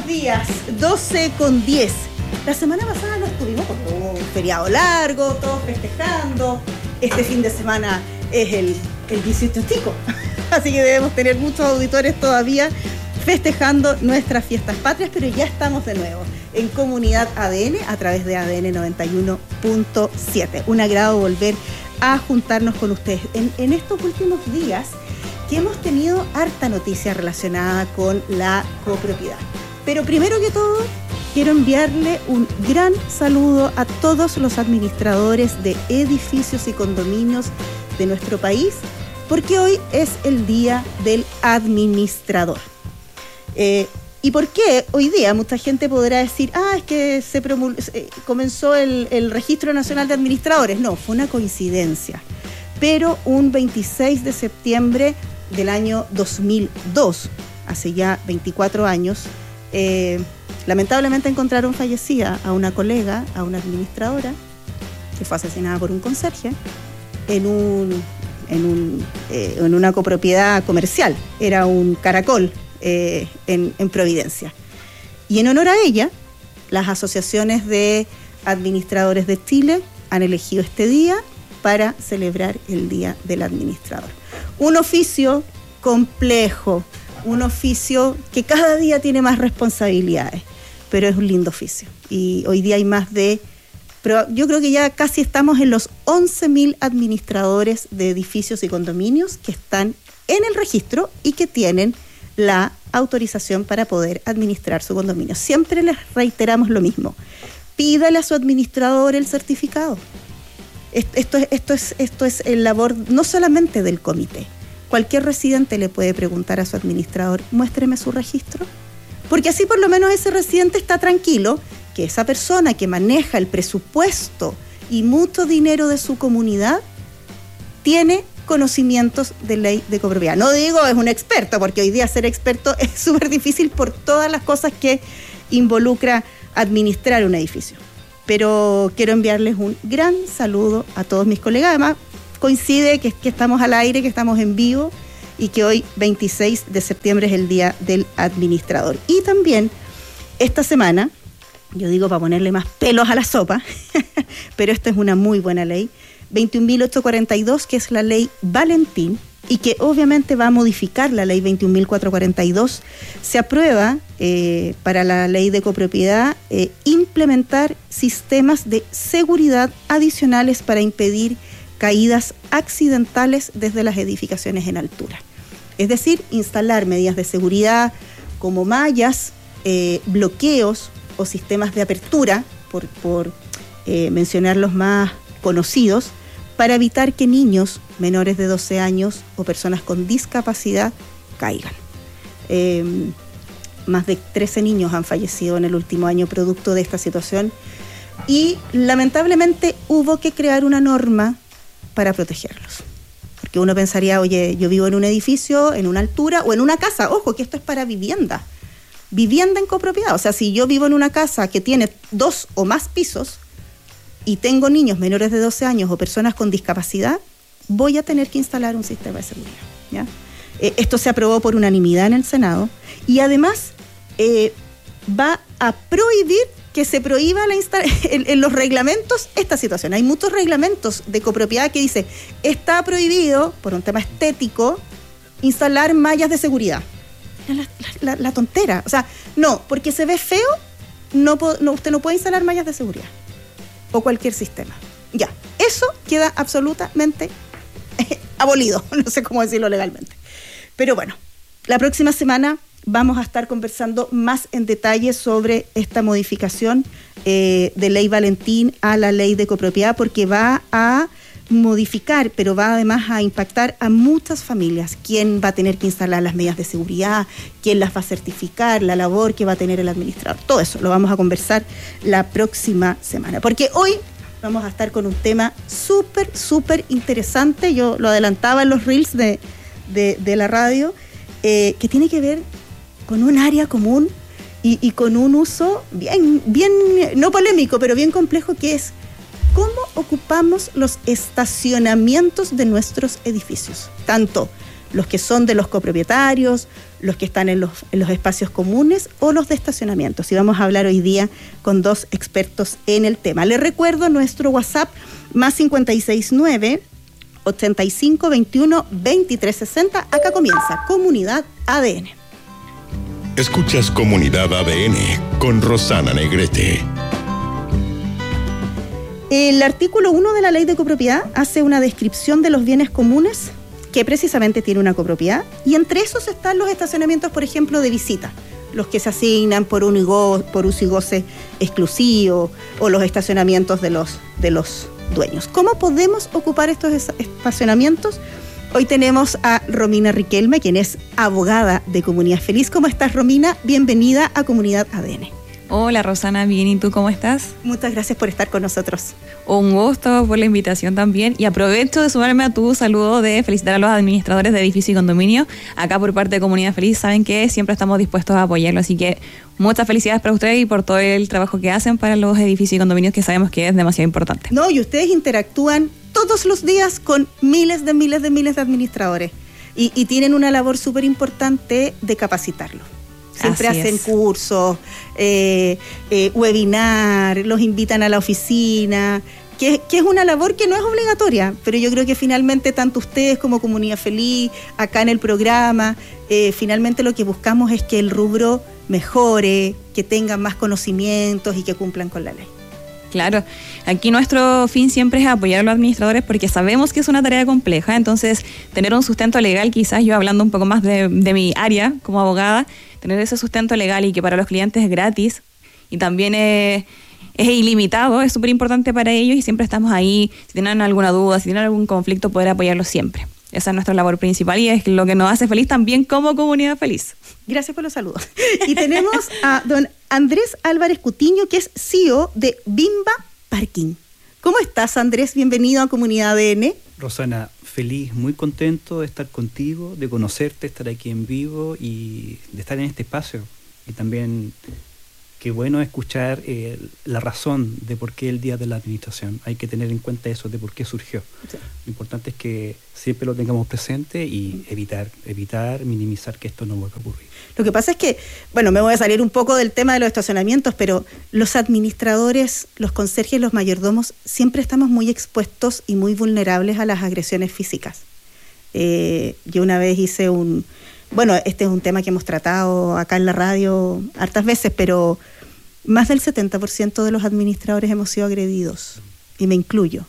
días, 12:10. La semana pasada no estuvimos porque hubo un feriado largo, todos festejando. Este fin de semana es el 18 Tico, así que debemos tener muchos auditores todavía festejando nuestras fiestas patrias, pero ya estamos de nuevo en Comunidad ADN a través de ADN 91.7. Un agrado volver a juntarnos con ustedes en estos últimos días que hemos tenido harta noticia relacionada con la copropiedad. Pero primero que todo, quiero enviarle un gran saludo a todos los administradores de edificios y condominios de nuestro país, porque hoy es el Día del Administrador. ¿Y por qué hoy día? Mucha gente podrá decir, es que comenzó el Registro Nacional de Administradores. No, fue una coincidencia. Pero un 26 de septiembre del año 2002, hace ya 24 años, lamentablemente encontraron fallecida a una colega, a una administradora, que fue asesinada por un conserje en una copropiedad comercial. Era un caracol en Providencia. Y en honor a ella, las asociaciones de administradores de Chile han elegido este día para celebrar el Día del Administrador. Un oficio complejo, un oficio que cada día tiene más responsabilidades, pero es un lindo oficio. Y hoy día hay yo creo que ya casi estamos en los 11.000 administradores de edificios y condominios que están en el registro y que tienen la autorización para poder administrar su condominio. Siempre les reiteramos lo mismo: pídale a su administrador el certificado. Esto es el labor no solamente del comité. Cualquier residente le puede preguntar a su administrador: muéstreme su registro, porque así por lo menos ese residente está tranquilo que esa persona que maneja el presupuesto y mucho dinero de su comunidad tiene conocimientos de ley de copropiedad. No digo es un experto, porque hoy día ser experto es súper difícil por todas las cosas que involucra administrar un edificio. Pero quiero enviarles un gran saludo a todos mis colegas. Además, coincide que estamos al aire, que estamos en vivo y que hoy, 26 de septiembre, es el Día del Administrador. Y también esta semana, yo digo para ponerle más pelos a la sopa, pero esta es una muy buena ley, 21.842, que es la ley Valentín, y que obviamente va a modificar la ley 21.442, se aprueba para la ley de copropiedad implementar sistemas de seguridad adicionales para impedir caídas accidentales desde las edificaciones en altura. Es decir, instalar medidas de seguridad como mallas, bloqueos o sistemas de apertura, por mencionar los más conocidos, para evitar que niños menores de 12 años o personas con discapacidad caigan. Más de 13 niños han fallecido en el último año producto de esta situación y lamentablemente hubo que crear una norma para protegerlos. Porque uno pensaría, oye, yo vivo en un edificio, en una altura o en una casa. Ojo, que esto es para vivienda en copropiedad. O sea, si yo vivo en una casa que tiene 2 o más pisos y tengo niños menores de 12 años o personas con discapacidad, voy a tener que instalar un sistema de seguridad, ¿ya? Esto se aprobó por unanimidad en el Senado y además va a prohibir que se prohíba en los reglamentos esta situación. Hay muchos reglamentos de copropiedad que dice está prohibido, por un tema estético, instalar mallas de seguridad. La tontera. O sea, no, porque se ve feo, usted no puede instalar mallas de seguridad o cualquier sistema. Ya, eso queda absolutamente abolido, no sé cómo decirlo legalmente. Pero bueno, la próxima semana vamos a estar conversando más en detalle sobre esta modificación de ley Valentín a la ley de copropiedad, porque va a modificar, pero va además a impactar a muchas familias. ¿Quién va a tener que instalar las medidas de seguridad? ¿Quién las va a certificar? La labor que va a tener el administrador. Todo eso lo vamos a conversar la próxima semana, porque hoy vamos a estar con un tema súper interesante. Yo lo adelantaba en los reels de la radio, que tiene que ver con un área común y con un uso bien, no polémico, pero bien complejo, que es cómo ocupamos los estacionamientos de nuestros edificios, tanto los que son de los copropietarios, los que están en los espacios comunes o los de estacionamientos. Y vamos a hablar hoy día con 2 expertos en el tema. Les recuerdo nuestro WhatsApp más 569 85 21 23 60. Acá comienza Comunidad ADN. Escuchas Comunidad ADN con Rosana Negrete. El artículo 1 de la Ley de Copropiedad hace una descripción de los bienes comunes que precisamente tiene una copropiedad, y entre esos están los estacionamientos, por ejemplo, de visita, los que se asignan por uso y goce exclusivo, o los estacionamientos de los dueños. ¿Cómo podemos ocupar estos estacionamientos? Hoy tenemos a Romina Riquelme, quien es abogada de Comunidad Feliz. ¿Cómo estás, Romina? Bienvenida a Comunidad ADN. Hola Rosana, bien, ¿y tú cómo estás? Muchas gracias por estar con nosotros. Un gusto por la invitación también, y aprovecho de sumarme a tu saludo de felicitar a los administradores de edificio y condominio. Acá por parte de Comunidad Feliz saben que siempre estamos dispuestos a apoyarlo, así que muchas felicidades para ustedes y por todo el trabajo que hacen para los edificios y condominios, que sabemos que es demasiado importante. No, y ustedes interactúan todos los días con miles de administradores y tienen una labor súper importante de capacitarlos. Siempre hacen cursos, webinar, los invitan a la oficina, que es una labor que no es obligatoria, pero yo creo que finalmente tanto ustedes como Comunidad Feliz, acá en el programa, finalmente lo que buscamos es que el rubro mejore, que tengan más conocimientos y que cumplan con la ley. Claro, aquí nuestro fin siempre es apoyar a los administradores porque sabemos que es una tarea compleja, entonces tener un sustento legal, quizás yo hablando un poco más de mi área como abogada, tener ese sustento legal y que para los clientes es gratis y también es ilimitado, es súper importante para ellos, y siempre estamos ahí, si tienen alguna duda, si tienen algún conflicto, poder apoyarlos siempre. Esa es nuestra labor principal y es lo que nos hace feliz también como Comunidad Feliz. Gracias por los saludos. Y tenemos a don Andrés Álvarez Cutiño, que es CEO de Bimba Parking. ¿Cómo estás, Andrés? Bienvenido a Comunidad ADN. Rosana, feliz, muy contento de estar contigo, de conocerte, estar aquí en vivo y de estar en este espacio. Y también qué bueno escuchar la razón de por qué el Día de la Administración. Hay que tener en cuenta eso, de por qué surgió. Sí. Lo importante es que siempre lo tengamos presente y evitar, minimizar que esto no vuelva a ocurrir. Lo que pasa es que, bueno, me voy a salir un poco del tema de los estacionamientos, pero los administradores, los conserjes, los mayordomos, siempre estamos muy expuestos y muy vulnerables a las agresiones físicas. Yo una vez hice bueno, este es un tema que hemos tratado acá en la radio hartas veces, pero más del 70% de los administradores hemos sido agredidos, y me incluyo.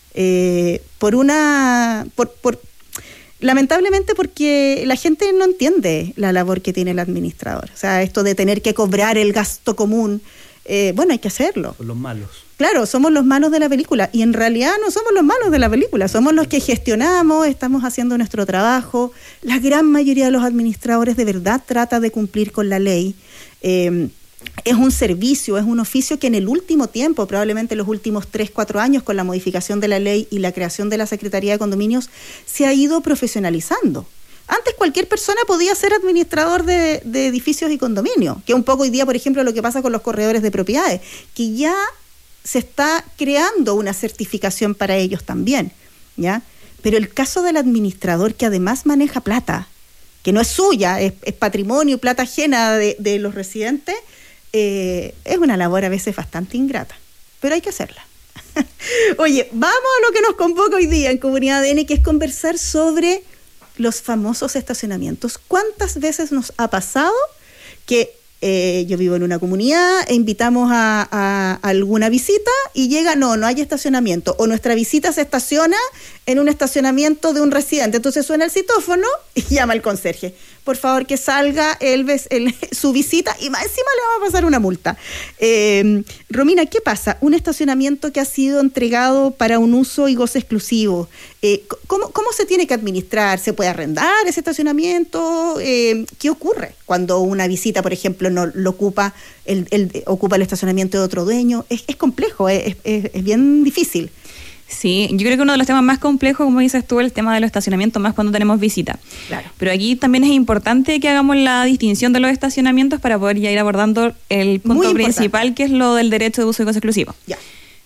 Lamentablemente porque la gente no entiende la labor que tiene el administrador. O sea, esto de tener que cobrar el gasto común, bueno, hay que hacerlo. Son los malos. Claro, somos los malos de la película, y en realidad no somos los malos de la película, somos los que gestionamos, estamos haciendo nuestro trabajo. La gran mayoría de los administradores de verdad trata de cumplir con la ley. Es un servicio, es un oficio que en el último tiempo, probablemente los últimos 3-4 años, con la modificación de la ley y la creación de la Secretaría de Condominios, se ha ido profesionalizando. Antes cualquier persona podía ser administrador de edificios y condominios, que un poco hoy día, por ejemplo, lo que pasa con los corredores de propiedades, que ya se está creando una certificación para ellos también, ¿ya? Pero el caso del administrador que además maneja plata, que no es suya, es patrimonio, plata ajena de los residentes, es una labor a veces bastante ingrata, pero hay que hacerla. Oye, vamos a lo que nos convoca hoy día en Comunidad ADN, que es conversar sobre los famosos estacionamientos. ¿Cuántas veces nos ha pasado que yo vivo en una comunidad e invitamos a alguna visita y llega, no hay estacionamiento, o nuestra visita se estaciona en un estacionamiento de un residente, entonces suena el citófono y llama al conserje, por favor que salga su visita, y más encima le vamos a pasar una multa. Romina, ¿qué pasa? Un estacionamiento que ha sido entregado para un uso y goce exclusivo, ¿cómo se tiene que administrar? ¿Se puede arrendar ese estacionamiento? ¿Qué ocurre cuando una visita, por ejemplo, no lo ocupa el estacionamiento de otro dueño? Es complejo, es bien difícil. Sí, yo creo que uno de los temas más complejos, como dices tú, el tema de los estacionamientos, más cuando tenemos visita. Claro. Pero aquí también es importante que hagamos la distinción de los estacionamientos para poder ya ir abordando el punto principal, que es lo del derecho de uso y goce exclusivo. Ya.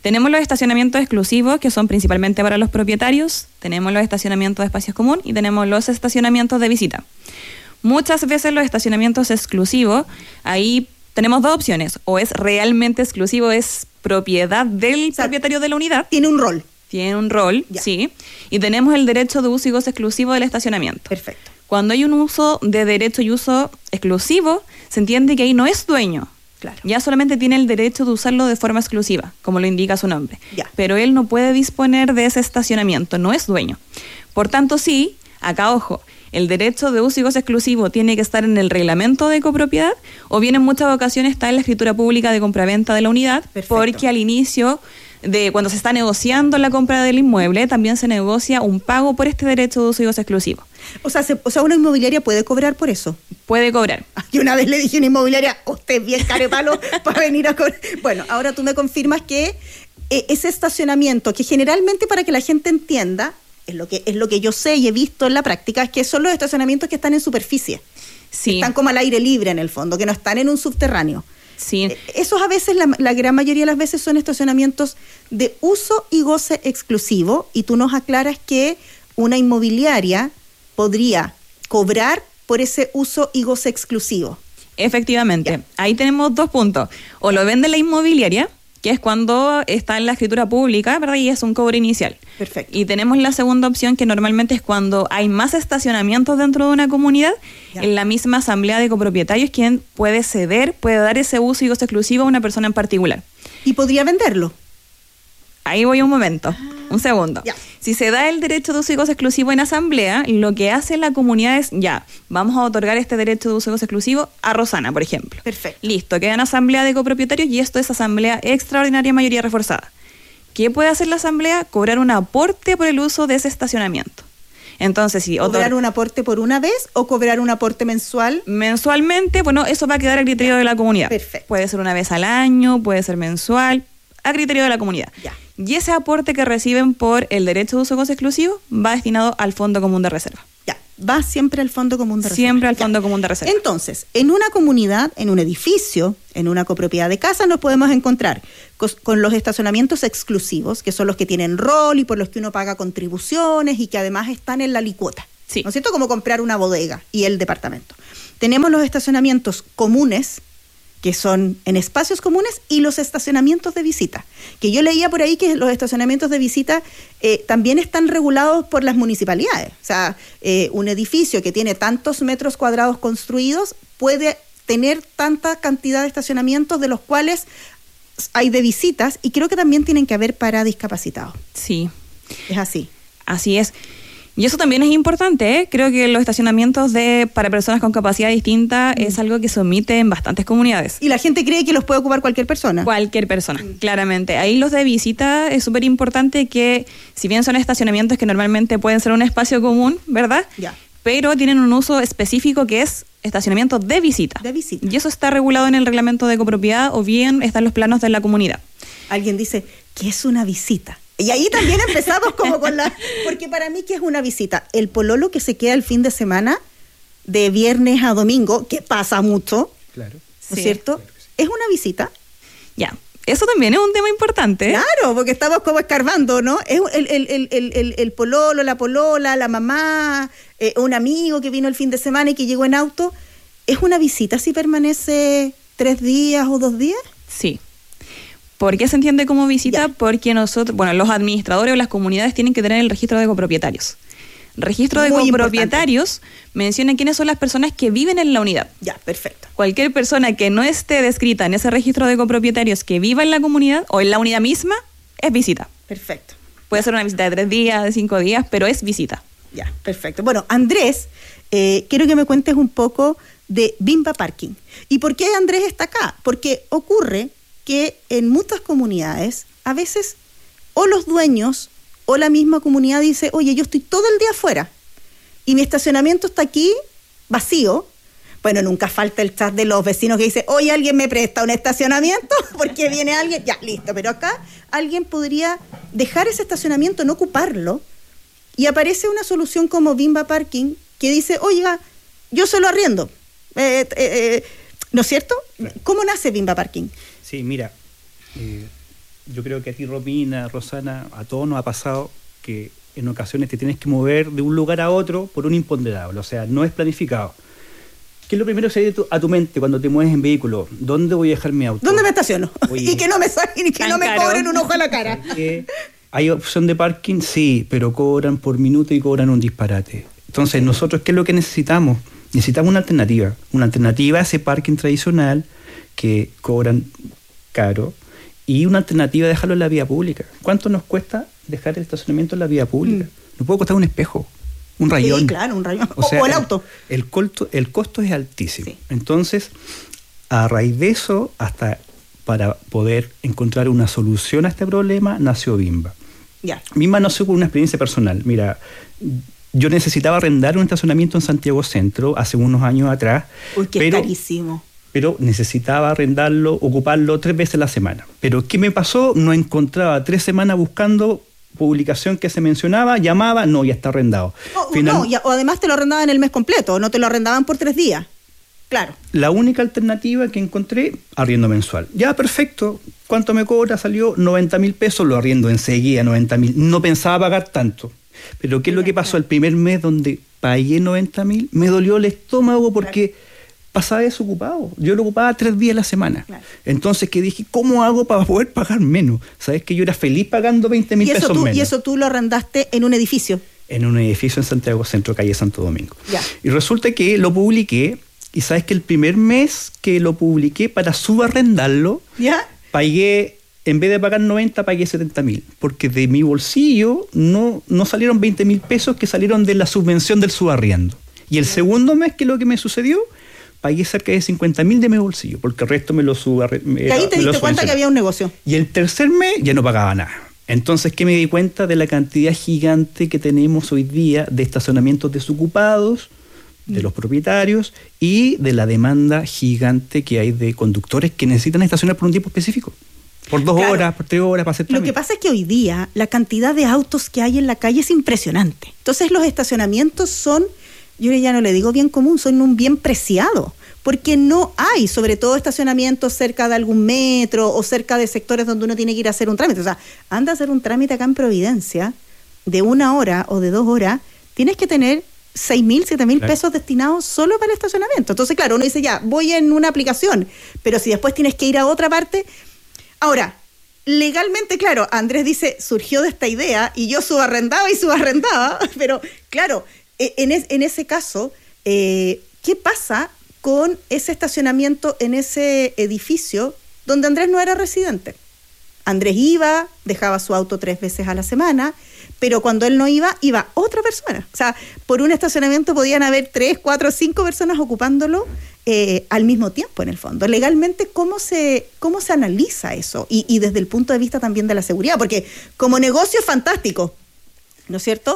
Tenemos los estacionamientos exclusivos, que son principalmente para los propietarios, tenemos los estacionamientos de espacios comunes y tenemos los estacionamientos de visita. Muchas veces los estacionamientos exclusivos, ahí tenemos dos opciones, o es realmente exclusivo, es propiedad del propietario de la unidad. Tiene un rol. Tiene un rol, Ya. sí. Y tenemos el derecho de uso y goce exclusivo del estacionamiento. Perfecto. Cuando hay un uso de derecho y uso exclusivo, se entiende que ahí no es dueño. Claro. Ya solamente tiene el derecho de usarlo de forma exclusiva, como lo indica su nombre. Ya. Pero él no puede disponer de ese estacionamiento, no es dueño. Por tanto, sí, acá ojo, el derecho de uso y goce exclusivo tiene que estar en el reglamento de copropiedad, o bien en muchas ocasiones está en la escritura pública de compraventa de la unidad, Perfecto. porque al inicio de cuando se está negociando la compra del inmueble, también se negocia un pago por este derecho de uso y goce exclusivo. O sea, una inmobiliaria puede cobrar por eso. Puede cobrar. Yo una vez le dije a una inmobiliaria, usted es bien carepalo para venir a cobrar. Bueno, ahora tú me confirmas que ese estacionamiento, que generalmente para que la gente entienda, es lo que yo sé y he visto en la práctica, es que son los estacionamientos que están en superficie. Sí. Están como al aire libre en el fondo, que no están en un subterráneo. Sí. Esos a veces, la gran mayoría de las veces son estacionamientos de uso y goce exclusivo, y tú nos aclaras que una inmobiliaria podría cobrar por ese uso y goce exclusivo. Efectivamente. Ya. Ahí tenemos dos puntos. O lo vende la inmobiliaria, que es cuando está en la escritura pública, ¿verdad? Y es un cobro inicial. Perfecto. Y tenemos la segunda opción, que normalmente es cuando hay más estacionamientos dentro de una comunidad, Ya. en la misma asamblea de copropietarios, quien puede ceder, puede dar ese uso y goce exclusivo a una persona en particular. Y podría venderlo. Ahí voy un momento, un segundo. Ya. Si se da el derecho de uso y goce exclusivo en asamblea, lo que hace la comunidad es, ya, vamos a otorgar este derecho de uso y goce exclusivo a Rosana, por ejemplo. Perfecto. Listo, queda en asamblea de copropietarios y esto es asamblea extraordinaria mayoría reforzada. ¿Qué puede hacer la asamblea? Cobrar un aporte por el uso de ese estacionamiento. Entonces, si ¿Cobrar un aporte por una vez o cobrar un aporte mensual? mensualmente, bueno, eso va a quedar a criterio de la comunidad. Perfecto. Puede ser una vez al año, puede ser mensual, a criterio de la comunidad. Ya. Y ese aporte que reciben por el derecho de uso y goce exclusivo va destinado al Fondo Común de Reserva. Ya, va siempre al Fondo Común de Reserva. Siempre al Ya. Fondo Común de Reserva. Entonces, en una comunidad, en un edificio, en una copropiedad de casa, nos podemos encontrar con los estacionamientos exclusivos, que son los que tienen rol y por los que uno paga contribuciones y que además están en la licuota. Sí. ¿No es cierto? Como comprar una bodega y el departamento. Tenemos los estacionamientos comunes, que son en espacios comunes, y los estacionamientos de visita. Que yo leía por ahí que los estacionamientos de visita también están regulados por las municipalidades. O sea, un edificio que tiene tantos metros cuadrados construidos puede tener tanta cantidad de estacionamientos, de los cuales hay de visitas, y creo que también tienen que haber para discapacitados. Sí, Es así. así es. Y eso también es importante, ¿eh? Creo que los estacionamientos para personas con capacidad distinta es algo que se omite en bastantes comunidades. Y la gente cree que los puede ocupar cualquier persona. Cualquier persona, claramente. Ahí los de visita es súper importante que, si bien son estacionamientos que normalmente pueden ser un espacio común, ¿verdad? Ya. Pero tienen un uso específico que es estacionamiento de visita. De visita. Y eso está regulado en el reglamento de copropiedad o bien está en los planos de la comunidad. Alguien dice, ¿qué es una visita? Y ahí también empezamos como con la... Porque para mí, ¿qué es una visita? El pololo que se queda el fin de semana, de viernes a domingo, que pasa mucho, Claro. ¿no es Sí. cierto? Claro que sí. Es una visita. Ya, eso también es un tema importante. Claro, porque estamos como escarbando, ¿no? Es el pololo, la polola, la mamá, un amigo que vino el fin de semana y que llegó en auto. ¿Es una visita si permanece 3 días o 2 días? Sí. ¿Por qué se entiende como visita? Ya. Porque nosotros, bueno, los administradores o las comunidades tienen que tener el registro de copropietarios. Registro de Muy copropietarios menciona quiénes son las personas que viven en la unidad. Ya, perfecto. Cualquier persona que no esté descrita en ese registro de copropietarios que viva en la comunidad o en la unidad misma es visita. Perfecto. Puede ser una visita de 3 días, de 5 días, pero es visita. Ya, perfecto. Bueno, Andrés, quiero que me cuentes un poco de Bimba Parking. ¿Y por qué Andrés está acá? Porque ocurre que en muchas comunidades, a veces, o los dueños o la misma comunidad dice, oye, yo estoy todo el día afuera y mi estacionamiento está aquí vacío. Bueno, nunca falta el chat de los vecinos que dice, oye, ¿alguien me presta un estacionamiento? Porque viene alguien, ya, listo. Pero acá alguien podría dejar ese estacionamiento, no ocuparlo, y aparece una solución como Bimba Parking que dice, oiga, yo se lo arriendo. ¿No es cierto? Claro. ¿Cómo nace Bimba Parking? Sí, mira, yo creo que a ti, Romina, Rosana, a todos nos ha pasado que en ocasiones te tienes que mover de un lugar a otro por un imponderable, o sea, no es planificado. ¿Qué es lo primero que se viene a tu mente cuando te mueves en vehículo? ¿Dónde voy a dejar mi auto? ¿Dónde me estaciono? Oye, y que no me saquen y que no me cobren un ojo a la cara. ¿Hay opción de parking? Sí, pero cobran por minuto y cobran un disparate. Entonces, nosotros, ¿qué es lo que necesitamos? Necesitamos una alternativa a ese parking tradicional que cobran caro y una alternativa a dejarlo en la vía pública. ¿Cuánto nos cuesta dejar el estacionamiento en la vía pública? Nos puede costar un espejo, un rayón. Sí, claro, un rayón. O sea, o el auto. El costo es altísimo. Sí. Entonces, a raíz de eso, hasta para poder encontrar una solución a este problema, nació Bimba. Ya. Bimba nació con una experiencia personal. Mira, yo necesitaba arrendar un estacionamiento en Santiago Centro hace unos años atrás. Uy, que es carísimo. Pero necesitaba arrendarlo, ocuparlo 3 veces a la semana. Pero ¿qué me pasó? No encontraba 3 semanas buscando publicación que se mencionaba, llamaba, no, ya está arrendado. O además te lo arrendaban el mes completo, no te lo arrendaban por 3 días. Claro. La única alternativa que encontré, arriendo mensual. Ya, perfecto. ¿Cuánto me cobra? Salió 90.000 pesos, lo arriendo enseguida, 90.000. No pensaba pagar tanto. Pero ¿qué es lo que pasó? El primer mes donde pagué 90.000, me dolió el estómago porque pasaba desocupado. Yo lo ocupaba 3 días a la semana. Claro. Entonces, que dije, ¿cómo hago para poder pagar menos? ¿Sabes que yo era feliz pagando 20.000 pesos menos? ¿Y eso tú lo arrendaste en un edificio? En un edificio en Santiago Centro, calle Santo Domingo. Ya. Y resulta que lo publiqué, y ¿sabes que el primer mes que lo publiqué para subarrendarlo, ¿ya? Pagué, en vez de pagar 90, pagué 70.000, porque de mi bolsillo no salieron 20.000 pesos que salieron de la subvención del subarriendo. Y el segundo mes, que es lo que me sucedió, pagué cerca de 50.000 de mi bolsillo, porque el resto me lo subarriendo. Y ahí te diste cuenta que había un negocio. Y el tercer mes ya no pagaba nada. Entonces, ¿qué me di cuenta? De la cantidad gigante que tenemos hoy día de estacionamientos desocupados, de los propietarios y de la demanda gigante que hay de conductores que necesitan estacionar por un tiempo específico. Por 2 horas, por 3 horas, para hacer trámite. Lo que pasa es que hoy día la cantidad de autos que hay en la calle es impresionante. Entonces los estacionamientos son, yo ya no le digo bien común, son un bien preciado. Porque no hay, sobre todo, estacionamientos cerca de algún metro o cerca de sectores donde uno tiene que ir a hacer un trámite. O sea, anda a hacer un trámite acá en Providencia de 1 hora o de 2 horas, tienes que tener 6.000, 7.000 pesos destinados solo para el estacionamiento. Entonces, claro, uno dice, ya, voy en una aplicación, pero si después tienes que ir a otra parte. Ahora, legalmente, claro, Andrés dice, surgió de esta idea y yo subarrendaba, pero claro, en ese caso, ¿qué pasa con ese estacionamiento en ese edificio donde Andrés no era residente? Andrés iba, dejaba su auto 3 veces a la semana, pero cuando él no iba, iba otra persona. O sea, por un estacionamiento podían haber 3, 4, 5 personas ocupándolo al mismo tiempo, en el fondo. Legalmente, ¿cómo se analiza eso? Y desde el punto de vista también de la seguridad, porque como negocio es fantástico, ¿no es cierto?